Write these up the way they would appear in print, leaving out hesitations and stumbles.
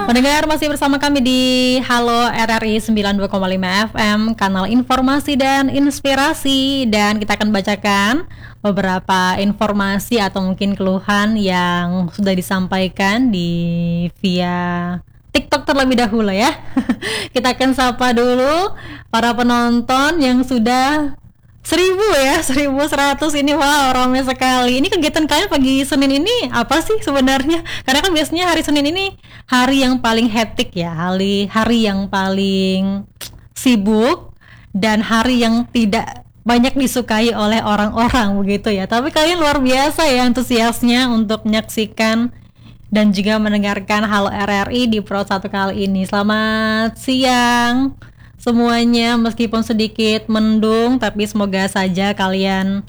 Pendengar masih bersama kami di Halo RRI 92,5 FM, kanal informasi dan inspirasi, dan kita akan bacakan beberapa informasi atau mungkin keluhan yang sudah disampaikan di via TikTok terlebih dahulu ya. Kita akan sapa dulu para penonton yang sudah 1100 ini. Wow, ramai sekali. Ini kegiatan kalian pagi Senin ini apa sih sebenarnya? Karena kan biasanya hari Senin ini hari yang paling hektik ya, hari yang paling sibuk dan hari yang tidak banyak disukai oleh orang-orang begitu ya. Tapi kalian luar biasa ya antusiasnya untuk menyaksikan dan juga mendengarkan Halo RRI di Pro 1 kali ini. Selamat siang semuanya, meskipun sedikit mendung, tapi semoga saja kalian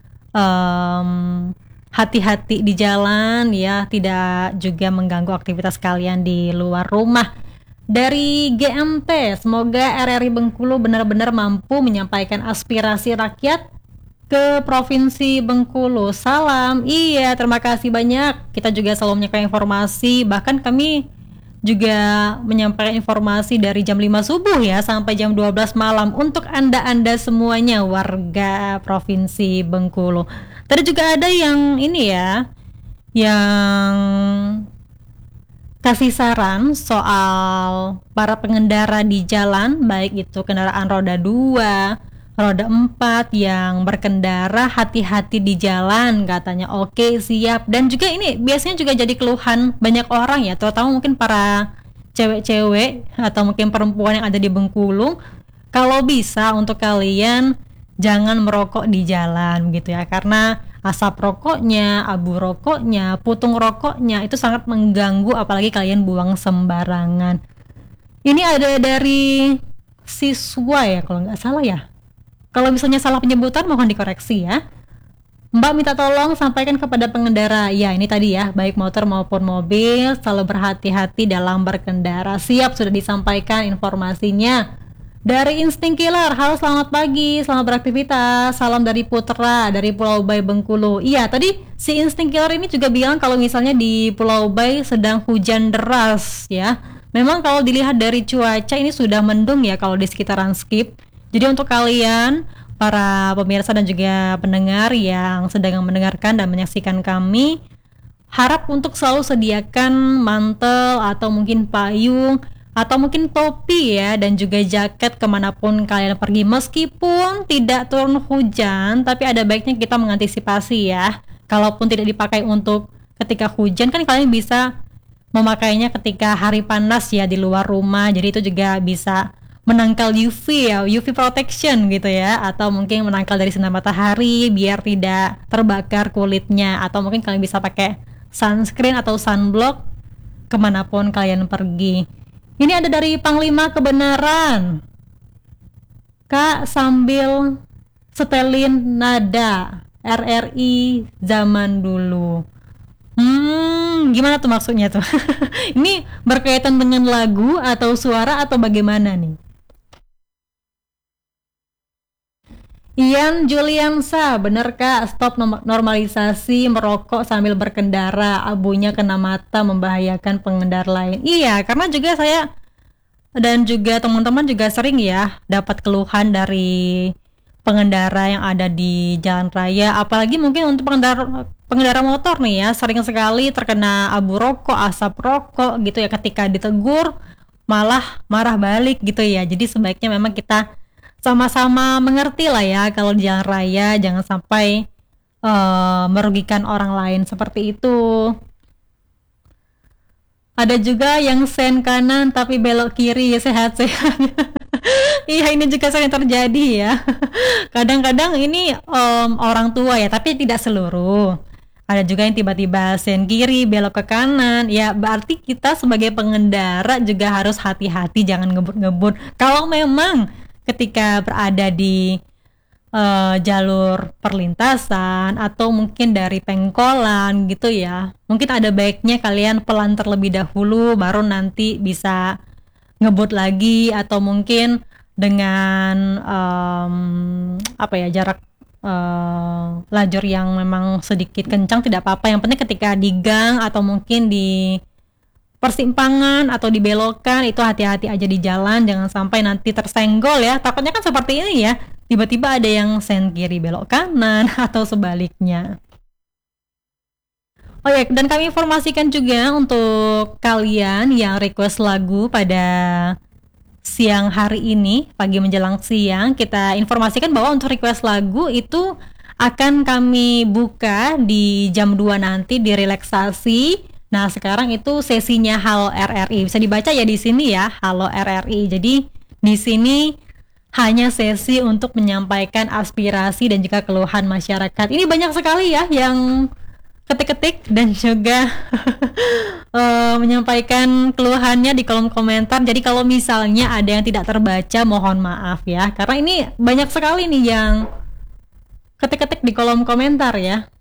hati-hati di jalan ya, tidak juga mengganggu aktivitas kalian di luar rumah. Dari GMT, semoga RRI Bengkulu benar-benar mampu menyampaikan aspirasi rakyat ke Provinsi Bengkulu. Salam. Iya, terima kasih banyak. Kita juga selalu menyampaikan informasi, bahkan kami juga menyampaikan informasi dari jam 5 subuh ya sampai jam 12 malam untuk Anda semuanya warga Provinsi Bengkulu. Tadi juga ada yang ini ya, yang kasih saran soal para pengendara di jalan, baik itu kendaraan roda 2, roda 4 yang berkendara, hati-hati di jalan katanya. Oke, siap. Dan juga ini biasanya juga jadi keluhan banyak orang ya, terutama mungkin para cewek-cewek atau mungkin perempuan yang ada di Bengkulu. Kalau bisa untuk kalian jangan merokok di jalan gitu ya, karena asap rokoknya, abu rokoknya, putung rokoknya itu sangat mengganggu, apalagi kalian buang sembarangan. Ini ada dari siswa ya kalau nggak salah ya. Kalau misalnya salah penyebutan mohon dikoreksi ya. Mbak minta tolong sampaikan kepada pengendara. Ya, ini tadi ya, baik motor maupun mobil selalu berhati-hati dalam berkendara. Siap, sudah disampaikan informasinya. Dari Insting Killer, halo selamat pagi, selamat beraktivitas. Salam dari Putra, dari Pulau Bay Bengkulu. Iya, tadi si Insting Killer ini juga bilang kalau misalnya di Pulau Bay sedang hujan deras ya. Memang kalau dilihat dari cuaca ini sudah mendung ya kalau di sekitaran Skip. Jadi untuk kalian, para pemirsa dan juga pendengar yang sedang mendengarkan dan menyaksikan kami, harap untuk selalu sediakan mantel atau mungkin payung atau mungkin topi ya, dan juga jaket kemanapun kalian pergi. Meskipun tidak turun hujan, tapi ada baiknya kita mengantisipasi ya. Kalaupun tidak dipakai untuk ketika hujan, kan kalian bisa memakainya ketika hari panas ya di luar rumah. Jadi itu juga bisa menangkal UV ya, UV protection gitu ya, atau mungkin menangkal dari sinar matahari biar tidak terbakar kulitnya, atau mungkin kalian bisa pakai sunscreen atau sunblock kemanapun kalian pergi. Ini ada dari Panglima Kebenaran, Kak sambil setelin nada RRI zaman dulu. Gimana tuh maksudnya tuh? Ini berkaitan dengan lagu atau suara atau bagaimana nih? Ian Juliansa, bener Kak, stop normalisasi merokok sambil berkendara, abunya kena mata membahayakan pengendara lain. Iya, karena juga saya dan juga teman-teman juga sering ya dapat keluhan dari pengendara yang ada di jalan raya, apalagi mungkin untuk pengendara motor nih ya, sering sekali terkena abu rokok, asap rokok gitu ya, ketika ditegur malah marah balik gitu ya. Jadi sebaiknya memang kita sama-sama mengerti lah ya, kalau di jalan raya jangan sampai merugikan orang lain seperti itu. Ada juga yang sen kanan tapi belok kiri, sehat-sehat. Iya, ini juga sering terjadi ya. Kadang-kadang ini orang tua ya, tapi tidak seluruh. Ada juga yang tiba-tiba sen kiri belok ke kanan. Ya berarti kita sebagai pengendara juga harus hati-hati, jangan ngebut-ngebut. Kalau memang ketika berada di jalur perlintasan atau mungkin dari pengkolan gitu ya, mungkin ada baiknya kalian pelan terlebih dahulu, baru nanti bisa ngebut lagi, atau mungkin dengan jarak lajur yang memang sedikit kencang tidak apa-apa. Yang penting ketika di gang atau mungkin di persimpangan atau dibelokan, itu hati-hati aja di jalan, jangan sampai nanti tersenggol ya. Takutnya kan seperti ini ya, tiba-tiba ada yang sen kiri belok kanan atau sebaliknya. Oh ya, dan kami informasikan juga untuk kalian yang request lagu pada siang hari ini, pagi menjelang siang, kita informasikan bahwa untuk request lagu itu akan kami buka di jam 2 nanti di relaksasi. Nah, sekarang itu sesinya Halo RRI. Bisa dibaca ya di sini ya, Halo RRI. Jadi di sini hanya sesi untuk menyampaikan aspirasi dan juga keluhan masyarakat. Ini banyak sekali ya yang ketik-ketik dan juga menyampaikan keluhannya di kolom komentar. Jadi kalau misalnya ada yang tidak terbaca, mohon maaf ya, karena ini banyak sekali nih yang ketik-ketik di kolom komentar ya.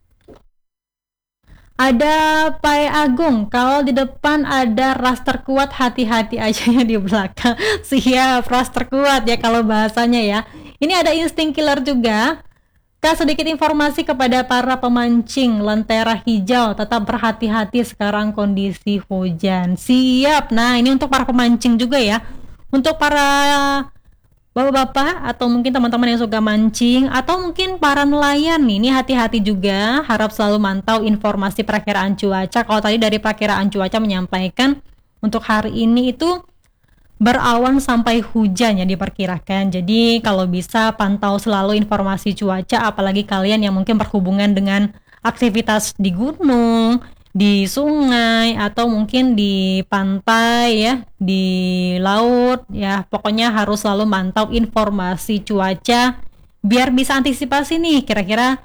Ada Pai Agung, kalau di depan ada ras terkuat, hati-hati aja ya di belakang. Siap, ras terkuat ya kalau bahasanya ya. Ini ada insting killer juga. Kak, sedikit informasi kepada para pemancing lentera hijau, tetap berhati-hati sekarang kondisi hujan. Siap. Nah, ini untuk para pemancing juga ya. Untuk para bapak-bapak atau mungkin teman-teman yang suka mancing atau mungkin para nelayan nih, ini hati-hati juga. Harap selalu mantau informasi perakiraan cuaca. Kalau tadi dari perakiraan cuaca menyampaikan untuk hari ini itu berawan sampai hujan yang diperkirakan. Jadi kalau bisa pantau selalu informasi cuaca, apalagi kalian yang mungkin berhubungan dengan aktivitas di gunung, di sungai, atau mungkin di pantai ya, di laut ya. Pokoknya harus selalu mantau informasi cuaca biar bisa antisipasi nih kira-kira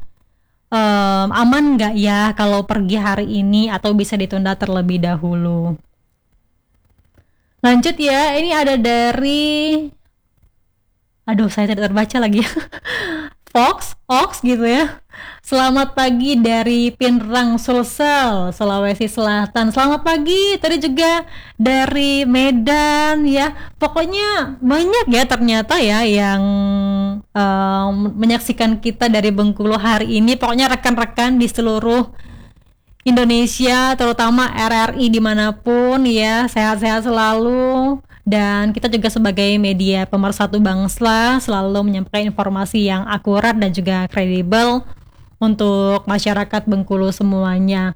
aman nggak ya kalau pergi hari ini atau bisa ditunda terlebih dahulu. Lanjut ya, ini ada dari, aduh saya tidak terbaca lagi ya. Ox gitu ya. Selamat pagi dari Pinrang, Sulsel, Sulawesi Selatan. Selamat pagi. Tadi juga dari Medan ya. Pokoknya banyak ya ternyata ya yang menyaksikan kita dari Bengkulu hari ini. Pokoknya rekan-rekan di seluruh Indonesia, terutama RRI dimanapun ya, sehat-sehat selalu. Dan kita juga sebagai media pemersatu bangsa selalu menyampaikan informasi yang akurat dan juga kredibel untuk masyarakat Bengkulu semuanya.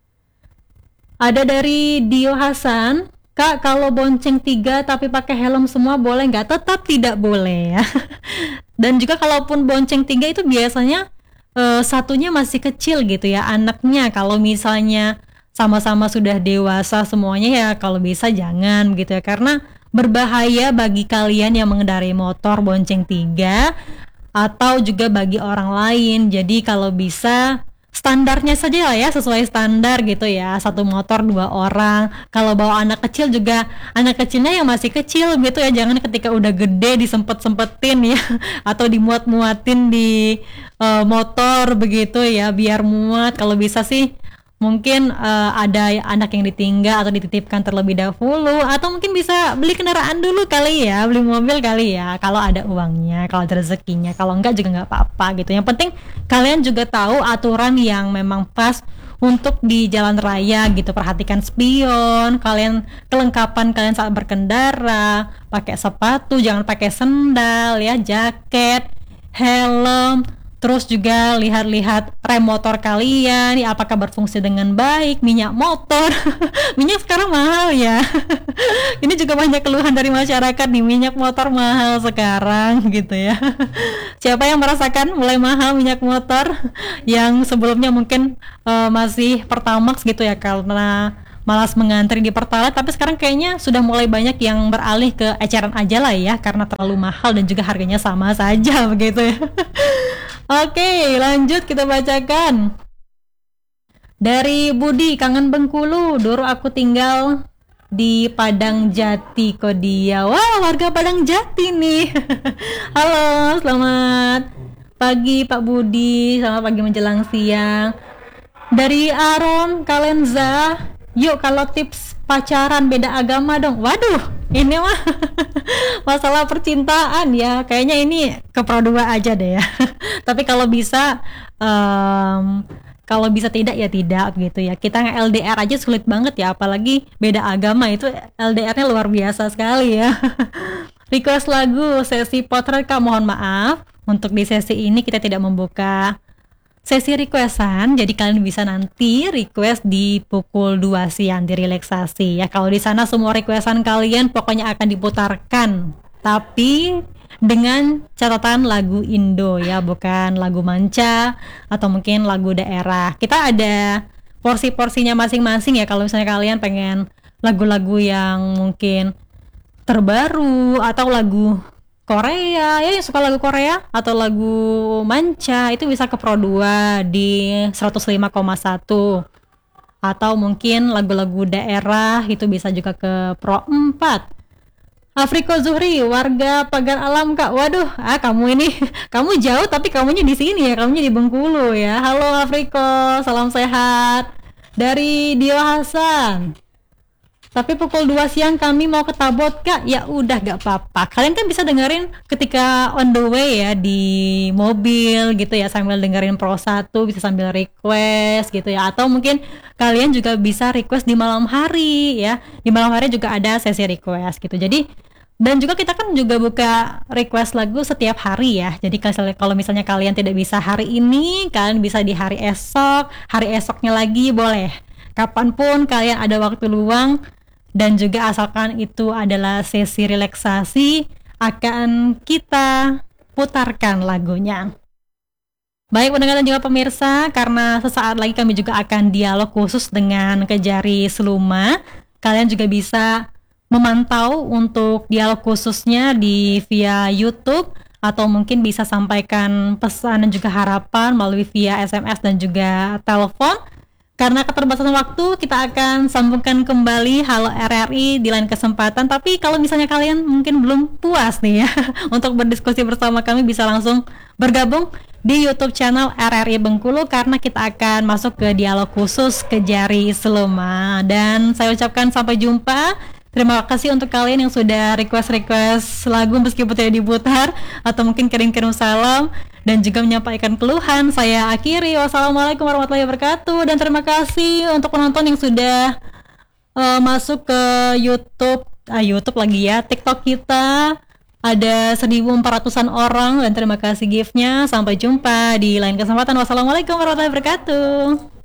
Ada dari Dio Hasan, Kak, kalau bonceng 3 tapi pakai helm semua boleh nggak? Tetap tidak boleh ya. Dan juga kalaupun bonceng 3 itu biasanya satunya masih kecil gitu ya anaknya. Kalau misalnya sama-sama sudah dewasa semuanya ya kalau bisa jangan gitu ya, karena berbahaya bagi kalian yang mengendarai motor bonceng 3 atau juga bagi orang lain. Jadi kalau bisa standarnya saja lah ya, sesuai standar gitu ya, satu motor 2 orang. Kalau bawa anak kecil juga, anak kecilnya yang masih kecil gitu ya, jangan ketika udah gede disempet-sempetin ya atau dimuat-muatin di motor begitu ya, biar muat. Kalau bisa sih mungkin ada anak yang ditinggal atau dititipkan terlebih dahulu, atau mungkin bisa beli kendaraan dulu kali ya, beli mobil kali ya kalau ada uangnya, kalau ada rezekinya. Kalau enggak juga nggak apa-apa gitu. Yang penting kalian juga tahu aturan yang memang pas untuk di jalan raya gitu. Perhatikan spion kalian, kelengkapan kalian saat berkendara, pakai sepatu, jangan pakai sendal ya, jaket, helm. Terus juga lihat-lihat rem motor kalian, ya apakah berfungsi dengan baik, minyak motor. Minyak sekarang mahal ya. Ini juga banyak keluhan dari masyarakat nih, minyak motor mahal sekarang gitu ya. Siapa yang merasakan mulai mahal minyak motor yang sebelumnya mungkin masih Pertamax gitu ya, karena malas mengantri di Pertalite, tapi sekarang kayaknya sudah mulai banyak yang beralih ke eceran aja lah ya, karena terlalu mahal dan juga harganya sama saja begitu ya. Oke, lanjut kita bacakan. Dari Budi, kangen Bengkulu, dulu aku tinggal di Padang Jati Kodia. Wah, warga Padang Jati nih. Halo, selamat pagi Pak Budi, selamat pagi menjelang siang. Dari Aaron Kalenza, yuk kalau tips pacaran beda agama dong. Waduh, ini mah masalah percintaan ya, kayaknya ini ke Pro 2 aja deh ya. Tapi kalau bisa kalau bisa tidak ya tidak gitu ya. Kita LDR aja sulit banget ya, apalagi beda agama itu LDR-nya luar biasa sekali ya. Request lagu sesi potret Kak, mohon maaf untuk di sesi ini kita tidak membuka sesi requestan, jadi kalian bisa nanti request di pukul 2 siang di relaksasi ya. Kalau di sana semua requestan kalian pokoknya akan diputarkan, tapi dengan catatan lagu Indo ya, bukan lagu manca atau mungkin lagu daerah. Kita ada porsi-porsinya masing-masing ya. Kalau misalnya kalian pengen lagu-lagu yang mungkin terbaru atau lagu Korea ya, yang suka lagu Korea atau lagu manca, itu bisa ke Pro 2 di 105,1, atau mungkin lagu-lagu daerah itu bisa juga ke Pro 4. Afriko Zuhri, warga Pagar Alam Kak. Waduh, kamu ini kamu jauh tapi kamunya di sini ya, kamunya di Bengkulu ya. Halo Afriko, salam sehat dari Dio Hasan. Tapi pukul 2 siang kami mau ke Tabot Kak. Ya udah, gak apa-apa. Kalian kan bisa dengerin ketika on the way ya, di mobil gitu ya, sambil dengerin Pro 1, bisa sambil request gitu ya. Atau mungkin kalian juga bisa request di malam hari ya. Di malam hari juga ada sesi request gitu. Jadi, dan juga kita kan juga buka request lagu setiap hari ya. Jadi kalau misalnya kalian tidak bisa hari ini, kalian bisa di hari esoknya lagi boleh. Kapanpun kalian ada waktu luang, dan juga asalkan itu adalah sesi relaksasi, akan kita putarkan lagunya. Baik pendengar dan juga pemirsa, karena sesaat lagi kami juga akan dialog khusus dengan Kejari Seluma. Kalian juga bisa memantau untuk dialog khususnya via YouTube, atau mungkin bisa sampaikan pesan dan juga harapan melalui via SMS dan juga telepon. Karena keterbatasan waktu, kita akan sambungkan kembali Halo RRI di lain kesempatan. Tapi kalau misalnya kalian mungkin belum puas nih ya untuk berdiskusi bersama kami, bisa langsung bergabung di YouTube channel RRI Bengkulu, karena kita akan masuk ke dialog khusus Kejari Seluma. Dan saya ucapkan sampai jumpa. Terima kasih untuk kalian yang sudah request lagu meskipun tidak diputar, atau mungkin kirim-kirim salam dan juga menyampaikan keluhan. Saya akhiri, wassalamualaikum warahmatullahi wabarakatuh, dan terima kasih untuk penonton yang sudah masuk ke YouTube lagi ya, TikTok kita ada 1.400-an orang, dan terima kasih gift-nya. Sampai jumpa di lain kesempatan. Wassalamualaikum warahmatullahi wabarakatuh.